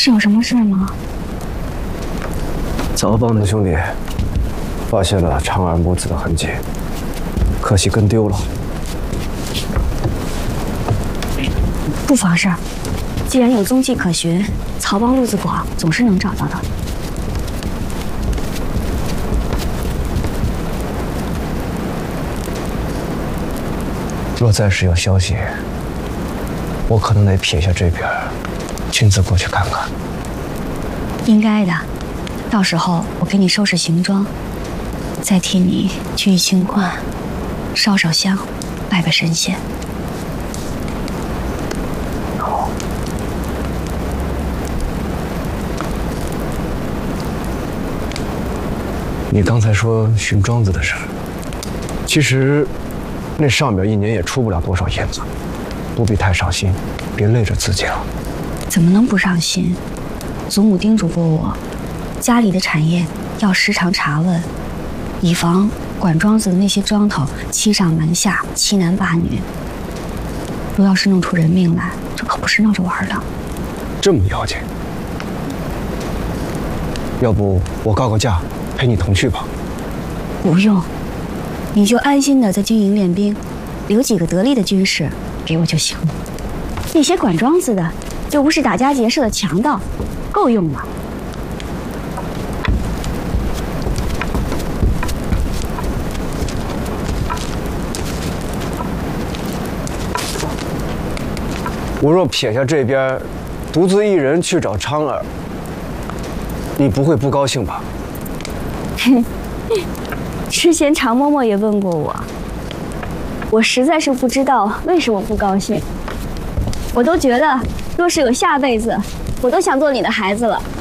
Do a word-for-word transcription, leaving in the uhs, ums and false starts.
是有什么事吗？ 曹帮的兄弟发现了长儿母子的痕迹，可惜跟丢了。 不妨事儿，既然有踪迹可循，曹帮路子果总是能找到的。 若暂时有消息，我可能得撇下这边，亲自过去看看。 应该的，到时候我给你收拾行装，再替你去玉清观烧烧香，拜个神仙。 好。你刚才说寻庄子的事儿，其实那上面一年也出不了多少银子，不必太上心，别累着自己了。 怎么能不上心？祖母叮嘱过我，家里的产业要时常查问，以防管庄子的那些庄头欺上瞒下、欺男霸女。若要是弄出人命来，这可不是闹着玩的。 这么要紧？要不我告个假，陪你同去吧。 不用，你就安心的在军营练兵，留几个得力的军士给我就行了。那些管庄子的，又不是打家劫舍的强盗，够用了。 我若撇下这边，独自一人去找昌儿，你不会不高兴吧？ 之前常嬷嬷也问过我，我实在是不知道为什么不高兴。我都觉得，若是有下辈子，我都想做你的孩子了。